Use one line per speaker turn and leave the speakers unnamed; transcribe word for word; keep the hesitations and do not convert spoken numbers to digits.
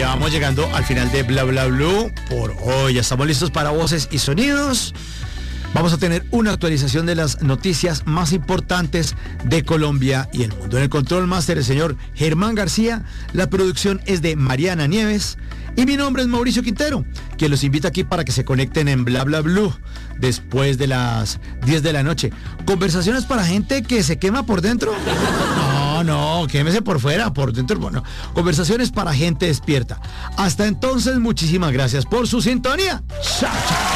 ya vamos llegando al final de Bla Bla Blue por hoy. Ya estamos listos para voces y sonidos. Vamos a tener una actualización de las noticias más importantes de Colombia y el mundo. En el control máster el señor Germán García, la producción es de Mariana Nieves y mi nombre es Mauricio Quintero, quien los invita aquí para que se conecten en Bla Bla Blue después de las diez de la noche. Conversaciones para gente que se quema por dentro. No, no, quémese por fuera, por dentro, bueno. Conversaciones para gente despierta. Hasta entonces, muchísimas gracias por su sintonía. Chao, chao.